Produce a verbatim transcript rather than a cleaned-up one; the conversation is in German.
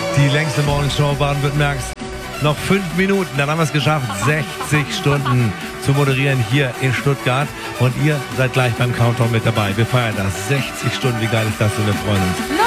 Die längste Morningshow Baden-Württembergs. Noch fünf Minuten, dann haben wir es geschafft, sechzig Stunden zu moderieren hier in Stuttgart. Und ihr seid gleich beim Countdown mit dabei. Wir feiern das. sechzig Stunden, wie geil ist das? Und wir freuen uns.